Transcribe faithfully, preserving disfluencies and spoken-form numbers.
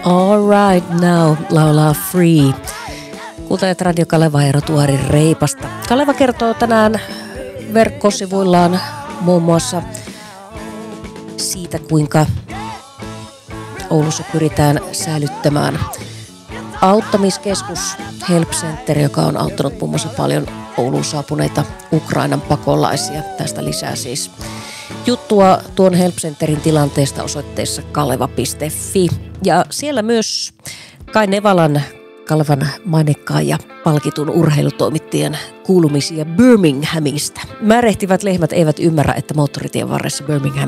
All right now, laulaa Free. Kuuntelet Radio Kaleva ja Rotuari Reipasta. Kaleva kertoo tänään verkkosivuillaan muun muassa siitä, kuinka Oulussa pyritään säilyttämään auttamiskeskus Help Center, joka on auttanut muun muassa paljon Ouluun saapuneita Ukrainan pakolaisia. Tästä lisää siis juttua tuon Help Centerin tilanteesta osoitteessa kaleva piste fi. Ja siellä myös Kai Nevalan, Kalevan mainekkaan ja palkitun urheilutoimittajan kuulumisia Birminghamista. Märehtivät lehmät eivät ymmärrä, että moottoritien varressa Birmingham